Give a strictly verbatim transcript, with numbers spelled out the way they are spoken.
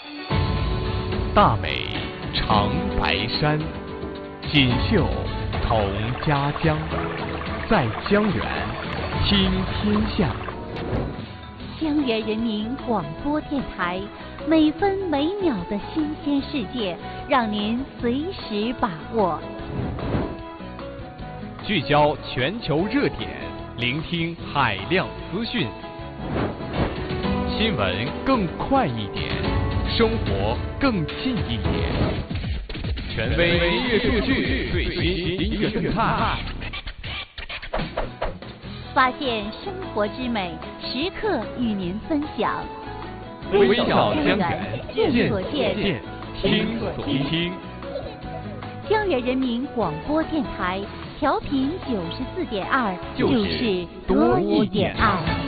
大美长白山，锦绣同家乡，在江源听天下。 江源人民广播电台，每分每秒的新鲜世界，让您随时把握。 聚焦全球热点，聆听海量资讯，新闻更快一点，生活更近一点。权威音乐数据，最新音乐动态， 发现生活之美，时刻与您分享。 微笑江源， 见所见， 听所听。 江源人民广播电台，调频九十四点二，就是多一点爱。